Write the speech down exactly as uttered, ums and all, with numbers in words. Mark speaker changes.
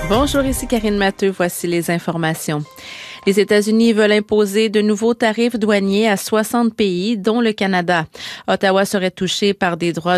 Speaker 1: Bonjour, ici Karine Matteux. Voici les informations. Les États-Unis veulent imposer de nouveaux tarifs douaniers à soixante pays, dont le Canada. Ottawa serait touché par des droits